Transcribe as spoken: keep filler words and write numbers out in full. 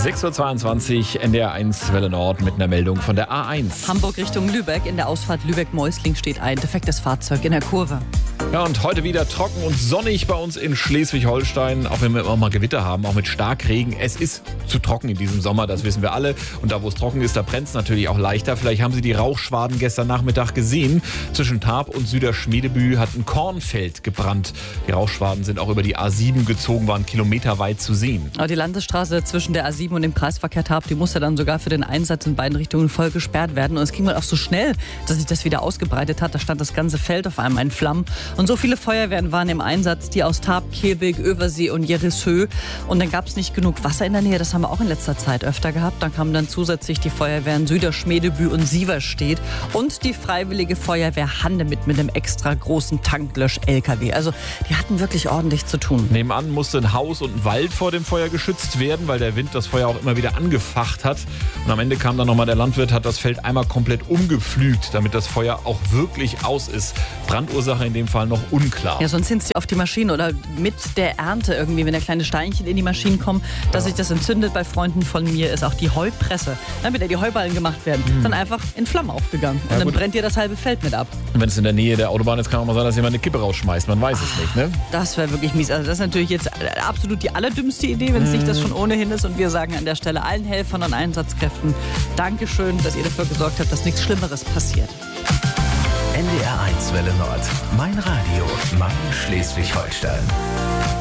sechs Uhr zweiundzwanzig, N D R eins Welle Nord mit einer Meldung von der A eins. Hamburg Richtung Lübeck. In der Ausfahrt Lübeck-Meusling steht ein defektes Fahrzeug in der Kurve. Ja, und heute wieder trocken und sonnig bei uns in Schleswig-Holstein. Auch wenn wir immer mal Gewitter haben, auch mit Starkregen. Es ist zu trocken in diesem Sommer, das wissen wir alle. Und da, wo es trocken ist, da brennt es natürlich auch leichter. Vielleicht haben Sie die Rauchschwaden gestern Nachmittag gesehen. Zwischen Tarp und Süderschmiedebü hat ein Kornfeld gebrannt. Die Rauchschwaden sind auch über die A sieben gezogen, waren kilometerweit zu sehen. Aber die Landesstraße zwischen der A sieben und dem Kreisverkehr Tarp, die musste dann sogar für den Einsatz in beiden Richtungen voll gesperrt werden. Und es ging mal auch so schnell, dass sich das wieder ausgebreitet hat. Da stand das ganze Feld auf einmal in Flammen. Und so viele Feuerwehren waren im Einsatz, die aus Tarp, Kehlbeek, Översee und Jerishöh. Und dann gab es nicht genug Wasser in der Nähe. Das haben wir auch in letzter Zeit öfter gehabt. Dann kamen dann zusätzlich die Feuerwehren Süderschmiedebü und Sieverstedt und die Freiwillige Feuerwehr Hande mit, mit einem extra großen Tanklösch-L K W. Also die hatten wirklich ordentlich zu tun. Nebenan musste ein Haus und ein Wald vor dem Feuer geschützt werden, weil der Wind das Feuer auch immer wieder angefacht hat. Und am Ende kam dann nochmal der Landwirt, hat das Feld einmal komplett umgepflügt, damit das Feuer auch wirklich aus ist. Brandursache in dem Fall noch unklar. Ja, sonst sind sie auf die Maschinen oder mit der Ernte irgendwie, wenn da kleine Steinchen in die Maschinen kommen, dass ja. sich das entzündet. Bei Freunden von mir ist auch die Heupresse, damit ja die Heuballen gemacht werden, mhm. dann einfach in Flammen aufgegangen. Ja, und dann gut. brennt dir das halbe Feld mit ab. Und wenn es in der Nähe der Autobahn ist, kann auch mal sein, dass jemand eine Kippe rausschmeißt. Man weiß es nicht, ne? Das wäre wirklich mies. Also das ist natürlich jetzt absolut die allerdümmste Idee, wenn es nicht das schon ohnehin ist. Und wir sagen an der Stelle allen Helfern und Einsatzkräften Dankeschön, dass ihr dafür gesorgt habt, dass nichts Schlimmeres passiert. N D R eins Welle Nord. Mein Radio, mein Schleswig-Holstein.